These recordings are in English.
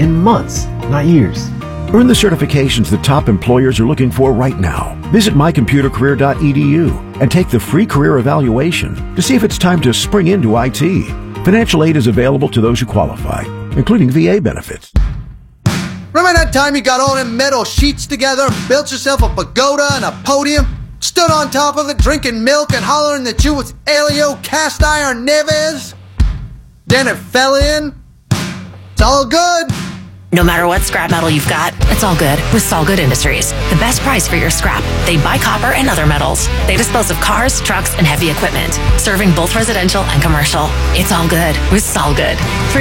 in months, not years. Earn the certifications the top employers are looking for right now. Visit mycomputercareer.edu and take the free career evaluation to see if it's time to spring into IT. Financial aid is available to those who qualify, including VA benefits. Remember that time you got all them metal sheets together, built yourself a pagoda and a podium, stood on top of it drinking milk and hollering that you was Elio Cast Iron Neves? Then it fell in? It's all good. No matter what scrap metal you've got, it's all good with Solgood Industries. The best price for your scrap. They buy copper and other metals. They dispose of cars, trucks, and heavy equipment, serving both residential and commercial. It's all good with Solgood.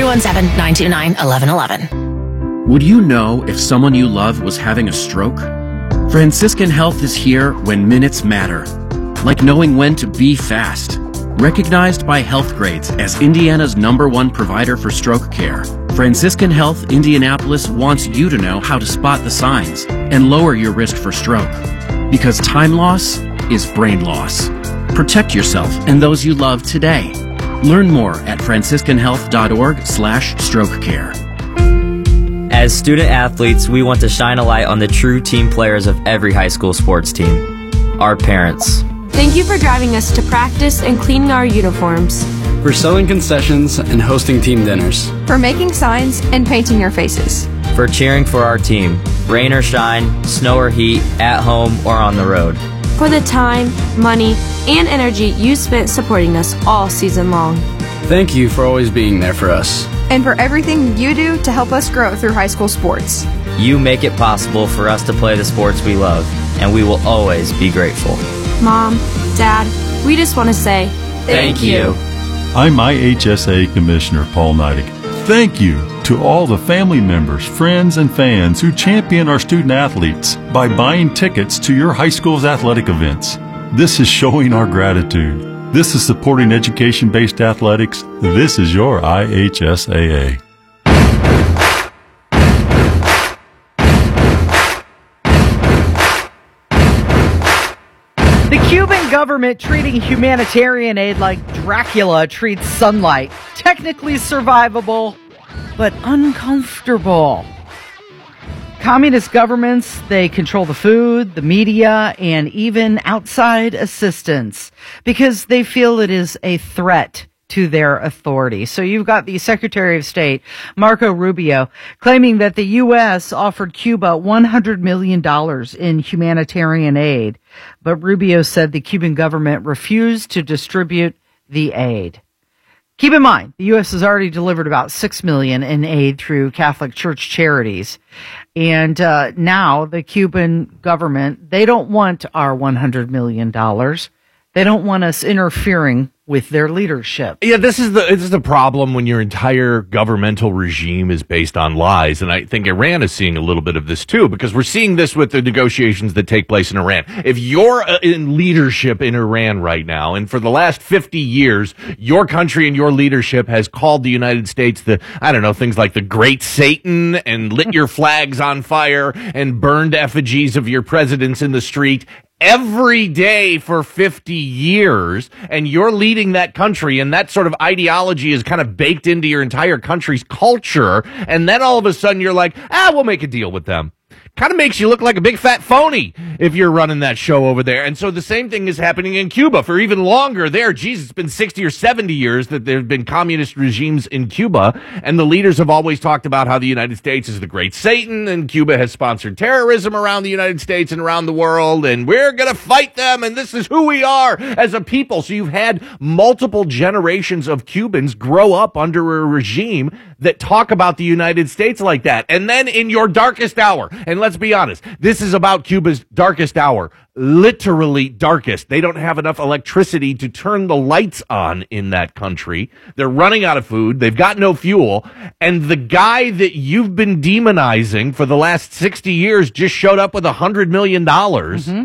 317-929-1111. Would you know if someone you love was having a stroke? Franciscan Health is here when minutes matter, like knowing when to be fast. Recognized by Healthgrades as Indiana's #1 provider for stroke care, Franciscan Health Indianapolis wants you to know how to spot the signs and lower your risk for stroke. Because time loss is brain loss. Protect yourself and those you love today. Learn more at franciscanhealth.org/strokecare. As student athletes, we want to shine a light on the true team players of every high school sports team, our parents. Thank you for driving us to practice and cleaning our uniforms. For selling concessions and hosting team dinners. For making signs and painting your faces. For cheering for our team, rain or shine, snow or heat, at home or on the road. For the time, money, and energy you spent supporting us all season long. Thank you for always being there for us. And for everything you do to help us grow through high school sports. You make it possible for us to play the sports we love, and we will always be grateful. Mom, Dad, we just want to say thank you. I'm IHSA Commissioner Paul Neidig. Thank you to all the family members, friends, and fans who champion our student athletes by buying tickets to your high school's athletic events. This is showing our gratitude. This is supporting education-based athletics. This is your IHSAA. The Cuban government treating humanitarian aid like Dracula treats sunlight. Technically survivable, but uncomfortable. Communist governments, they control the food, the media, and even outside assistance because they feel it is a threat to their authority. So you've got the Secretary of State, Marco Rubio, claiming that the U.S. offered Cuba $100 million in humanitarian aid. But Rubio said the Cuban government refused to distribute the aid. Keep in mind, the U.S. has already delivered about $6 million in aid through Catholic Church charities. And now the Cuban government, they don't want our $100 million. They don't want us interfering with their leadership. Yeah, this is the problem when your entire governmental regime is based on lies. And I think Iran is seeing a little bit of this too, because we're seeing this with the negotiations that take place in Iran. If you're in leadership in Iran right now, and for the last 50 years, your country and your leadership has called the United States things like the Great Satan and lit your flags on fire and burned effigies of your presidents in the street every day for 50 years, and you're leading that country, and that sort of ideology is kind of baked into your entire country's culture, and then all of a sudden you're like, we'll make a deal with them. Kind of makes you look like a big fat phony if you're running that show over there. And so the same thing is happening in Cuba for even longer there. Jesus, it's been 60 or 70 years that there have been communist regimes in Cuba, and the leaders have always talked about how the United States is the great Satan, and Cuba has sponsored terrorism around the United States and around the world, and we're going to fight them, and this is who we are as a people. So you've had multiple generations of Cubans grow up under a regime that talk about the United States like that. And then in your darkest hour, and let's be honest, this is about Cuba's darkest hour, literally darkest. They don't have enough electricity to turn the lights on in that country. They're running out of food. They've got no fuel. And the guy that you've been demonizing for the last 60 years just showed up with $100 million. Mm-hmm.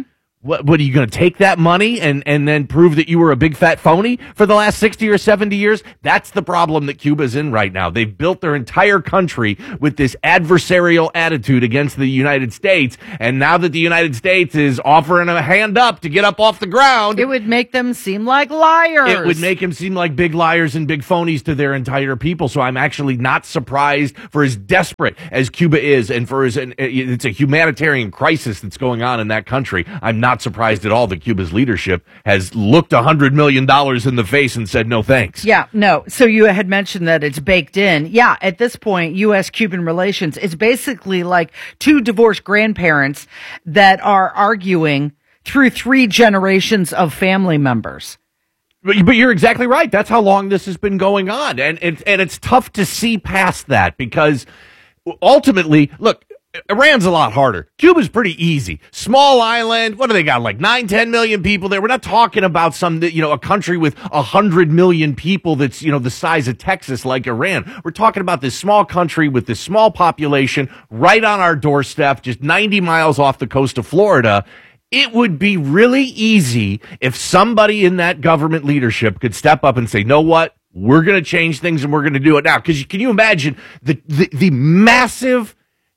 What are you going to take that money and then prove that you were a big fat phony for the last 60 or 70 years? That's the problem that Cuba's in right now. They've built their entire country with this adversarial attitude against the United States. And now that the United States is offering a hand up to get up off the ground, it would make them seem like liars. It would make them seem like big liars and big phonies to their entire people. So I'm actually not surprised, for as desperate as Cuba is and for it's a humanitarian crisis that's going on in that country. I'm not surprised at all that Cuba's leadership has looked $100 million in the face and said no thanks. Yeah, no. So you had mentioned that it's baked in. Yeah, at this point, U.S.-Cuban relations, it's basically like two divorced grandparents that are arguing through 3 generations of family members. But you're exactly right. That's how long this has been going on. And it's tough to see past that because ultimately, look, Iran's a lot harder. Cuba's pretty easy. Small island. What do they got? Like 9-10 million people there. We're not talking about a country with 100 million people that's, the size of Texas like Iran. We're talking about this small country with this small population right on our doorstep, just 90 miles off the coast of Florida. It would be really easy if somebody in that government leadership could step up and say, know what? We're going to change things and we're going to do it now. Because can you imagine the massive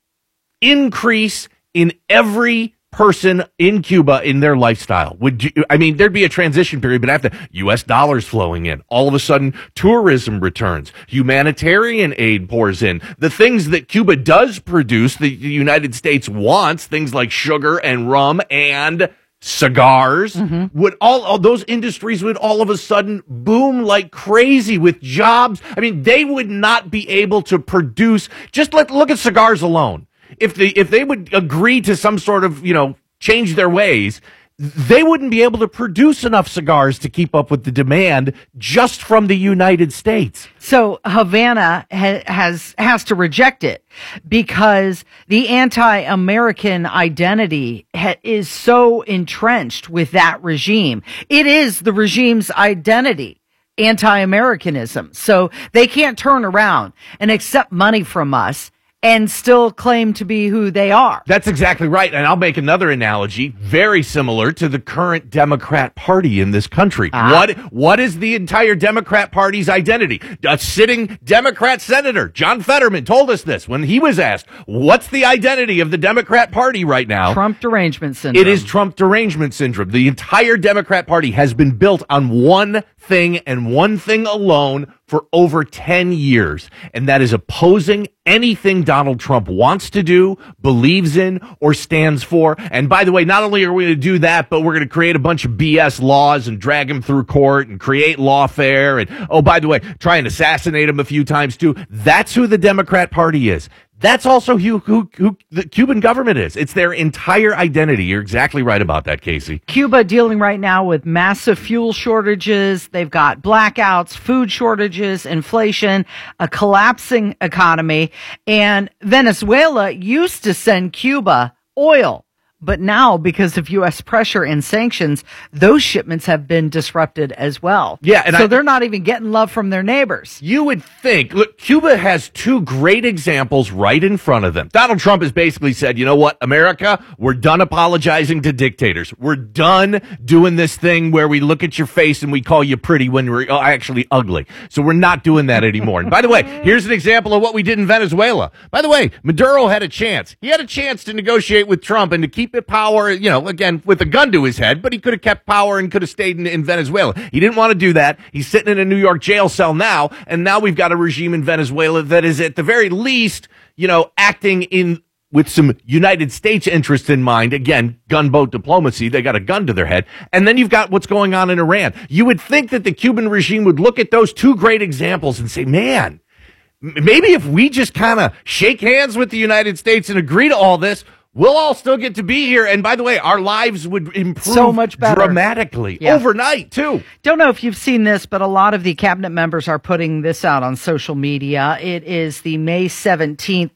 increase in every person in Cuba in their lifestyle? There'd be a transition period, but after U.S. dollars flowing in, all of a sudden tourism returns, humanitarian aid pours in. The things that Cuba does produce, the United States wants, things like sugar and rum and cigars, would all those industries would all of a sudden boom like crazy with jobs. They would not be able to produce. Just look at cigars alone. If they would agree to some sort of, change their ways, they wouldn't be able to produce enough cigars to keep up with the demand just from the United States. So Havana has to reject it because the anti-American identity is so entrenched with that regime. It is the regime's identity. Anti-Americanism. So they can't turn around and accept money from us and still claim to be who they are. That's exactly right. And I'll make another analogy very similar to the current Democrat Party in this country. What is the entire Democrat Party's identity? A sitting Democrat senator, John Fetterman, told us this when he was asked, what's the identity of the Democrat Party right now? Trump derangement syndrome. It is Trump derangement syndrome. The entire Democrat Party has been built on one thing and one thing alone for over 10 years, and that is opposing anything Donald Trump wants to do, believes in, or stands for. And by the way, not only are we going to do that, but we're going to create a bunch of BS laws and drag him through court and create lawfare and, oh, by the way, try and assassinate him a few times too. That's who the Democrat Party is. That's also who the Cuban government is. It's their entire identity. You're exactly right about that, Casey. Cuba dealing right now with massive fuel shortages. They've got blackouts, food shortages, inflation, a collapsing economy. And Venezuela used to send Cuba oil. But now, because of U.S. pressure and sanctions, those shipments have been disrupted as well. Yeah, and so they're not even getting love from their neighbors. You would think, look, Cuba has 2 great examples right in front of them. Donald Trump has basically said, you know what, America, we're done apologizing to dictators. We're done doing this thing where we look at your face and we call you pretty when we're actually ugly. So we're not doing that anymore. And by the way, here's an example of what we did in Venezuela. By the way, Maduro had a chance. He had a chance to negotiate with Trump and to keep power, again, with a gun to his head, but he could have kept power and could have stayed in Venezuela. He didn't want to do that. He's sitting in a New York jail cell now, and now we've got a regime in Venezuela that is at the very least, acting with some United States interests in mind. Again, gunboat diplomacy. They got a gun to their head. And then you've got what's going on in Iran. You would think that the Cuban regime would look at those 2 great examples and say, man, maybe if we just kind of shake hands with the United States and agree to all this, we'll all still get to be here. And by the way, our lives would improve so much better dramatically overnight, too. Don't know if you've seen this, but a lot of the cabinet members are putting this out on social media. It is the May 17th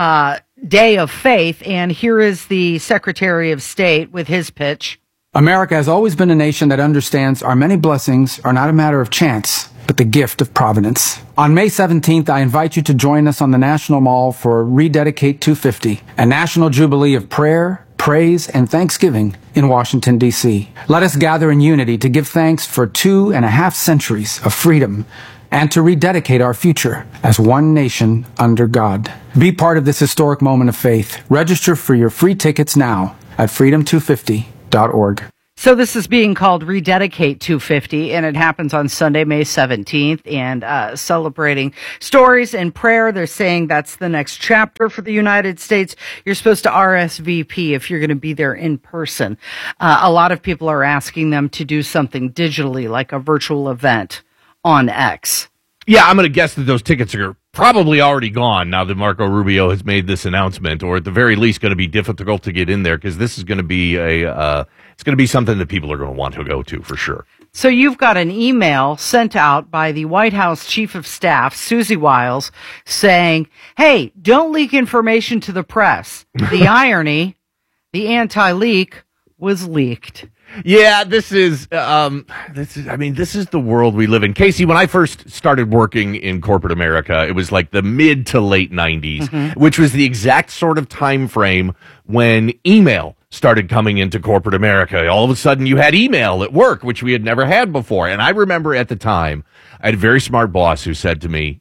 Day of Faith. And here is the Secretary of State with his pitch. America has always been a nation that understands our many blessings are not a matter of chance, but the gift of providence. On May 17th, I invite you to join us on the National Mall for Rededicate 250, a national jubilee of prayer, praise, and thanksgiving in Washington, D.C. Let us gather in unity to give thanks for 2.5 centuries of freedom and to rededicate our future as one nation under God. Be part of this historic moment of faith. Register for your free tickets now at freedom250.org. So this is being called Rededicate 250, and it happens on Sunday, May 17th, and celebrating stories and prayer. They're saying that's the next chapter for the United States. You're supposed to RSVP if you're going to be there in person. A lot of people are asking them to do something digitally, like a virtual event on X. Yeah, I'm going to guess that those tickets are probably already gone now that Marco Rubio has made this announcement, or at the very least going to be difficult to get in there, because this is going to be it's going to be something that people are going to want to go to for sure. So you've got an email sent out by the White House Chief of Staff, Susie Wiles, saying, hey, don't leak information to the press. The irony, the anti-leak was leaked. Yeah, this is the world we live in. Casey, when I first started working in corporate America, it was like the mid to late 90s, which was the exact sort of time frame when email started coming into corporate America. All of a sudden you had email at work, which we had never had before. And I remember at the time, I had a very smart boss who said to me,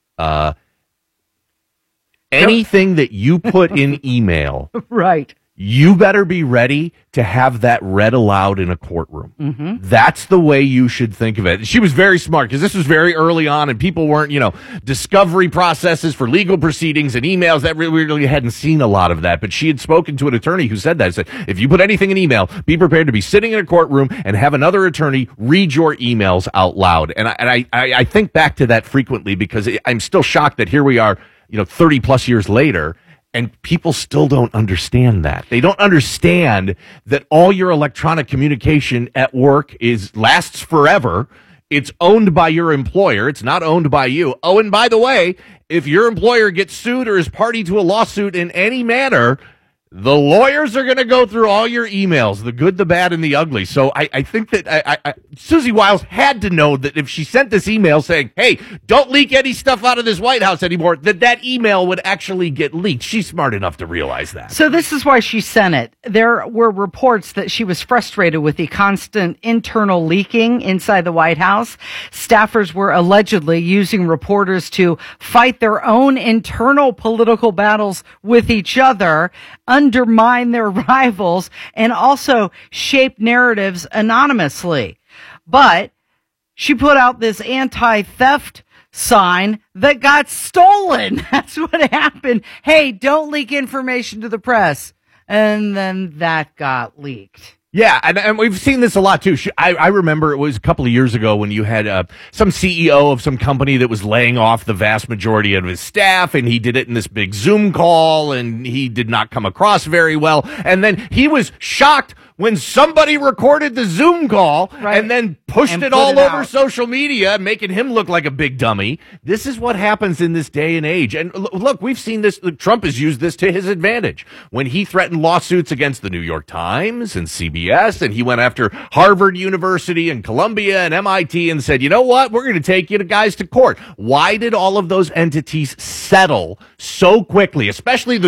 anything that you put in email, right, you better be ready to have that read aloud in a courtroom. That's the way you should think of it. She was very smart, because this was very early on and people weren't, discovery processes for legal proceedings and emails. That we really hadn't seen a lot of that. But she had spoken to an attorney who said that. Said, if you put anything in email, be prepared to be sitting in a courtroom and have another attorney read your emails out loud. And I think back to that frequently, because I'm still shocked that here we are, 30 plus years later, and people still don't understand that. They don't understand that all your electronic communication at work lasts forever. It's owned by your employer. It's not owned by you. Oh, and by the way, if your employer gets sued or is party to a lawsuit in any manner, the lawyers are going to go through all your emails, the good, the bad, and the ugly. So I think that Susie Wiles had to know that if she sent this email saying, hey, don't leak any stuff out of this White House anymore, that email would actually get leaked. She's smart enough to realize that. So this is why she sent it. There were reports that she was frustrated with the constant internal leaking inside the White House. Staffers were allegedly using reporters to fight their own internal political battles with each other, undermine their rivals, and also shape narratives anonymously. But she put out this anti-theft sign that got stolen. That's what happened. Hey, don't leak information to the press. And then that got leaked. Yeah, and we've seen this a lot, too. I remember it was a couple of years ago when you had some CEO of some company that was laying off the vast majority of his staff, and he did it in this big Zoom call, and he did not come across very well. And then he was shocked when somebody recorded the Zoom call and then pushed it all over social media, making him look like a big dummy. This is what happens in this day and age. And look, we've seen this. Trump has used this to his advantage when he threatened lawsuits against the New York Times and CBS, and he went after Harvard University and Columbia and MIT and said, you know what, we're going to take you guys to court. Why did all of those entities settle so quickly, especially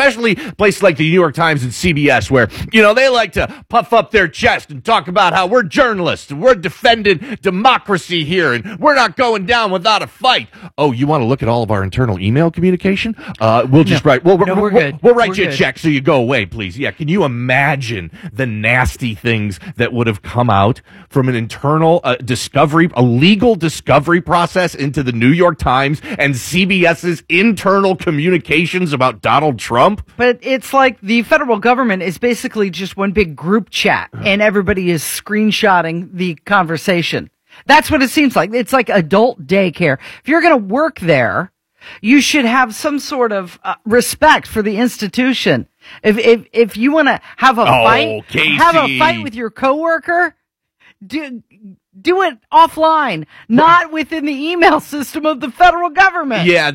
places like the New York Times and CBS, where, they like to puff up their chest and talk about how we're journalists and we're defending democracy here and we're not going down without a fight. Oh, you want to look at all of our internal email communication? We'll just write. Well, we're good. We'll write you a check so you go away, please. Yeah. Can you imagine the nasty things that would have come out from an internal discovery, a legal discovery process into the New York Times and CBS's internal communications about Donald Trump? But it's like the federal government is basically just one big group chat, and everybody is screenshotting the conversation. That's what it seems like. It's like adult daycare. If you're going to work there, you should have some sort of respect for the institution. If you want to have a fight with your coworker, do it offline, not within the email system of the federal government. Yeah,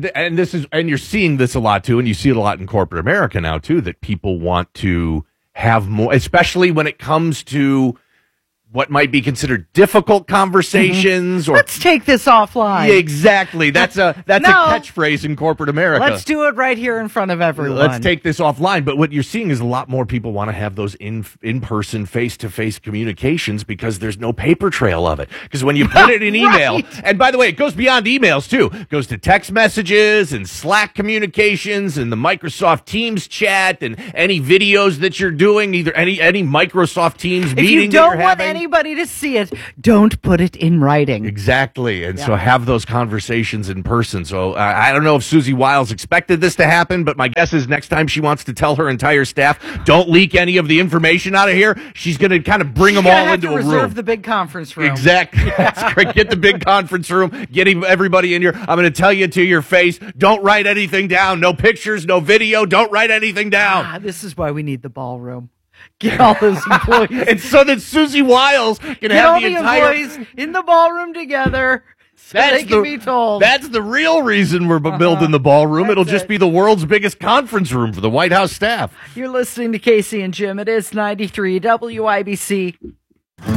and you're seeing this a lot too, and you see it a lot in corporate America now too, that people want to have more, especially when it comes to what might be considered difficult conversations, or let's take this offline. Yeah, exactly. That's a catchphrase in corporate America. Let's do it right here in front of everyone. Let's take this offline. But what you're seeing is a lot more people want to have those in-person, face-to-face communications because there's no paper trail of it. Because when you put it in email, and by the way, it goes beyond emails too. It goes to text messages and Slack communications and the Microsoft Teams chat and any videos that you're doing, either any Microsoft Teams meeting. If you don't want anybody to see it, don't put it in writing. Exactly. And so have those conversations in person. So I don't know if Susie Wiles expected this to happen, but my guess is next time she wants to tell her entire staff, don't leak any of the information out of here, she's going to kind of bring them all into a room. Reserve the big conference room. Exactly. That's great. Get the big conference room. Get everybody in here. I'm going to tell you to your face, don't write anything down. No pictures, no video. Don't write anything down. This is why we need the ballroom. Get all those employees. And so that Susie Wiles can have all the employees in the ballroom together. So they can be told. That's the real reason we're building the ballroom. It'll just be the world's biggest conference room for the White House staff. You're listening to Casey and Jim. It is 93 WIBC.